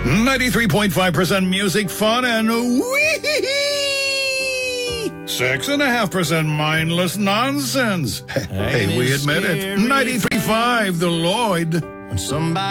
93.5% music, fun, and wee 6.5% mindless nonsense. Hey, we admit it. 93.5, The Lloyd. When somebody